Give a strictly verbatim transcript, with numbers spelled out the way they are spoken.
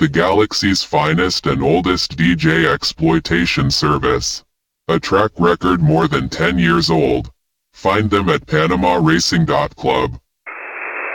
the galaxy's finest and oldest D J exploitation service. A track record more than ten years old. Find them at panama racing dot club.